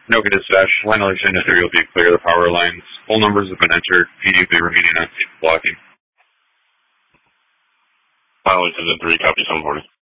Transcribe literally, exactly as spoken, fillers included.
Nokia dispatch, line Alexander three will be clear of the power lines. Full numbers have been entered. P D will be remaining on blocking. Line Alexander three, copy seven forty.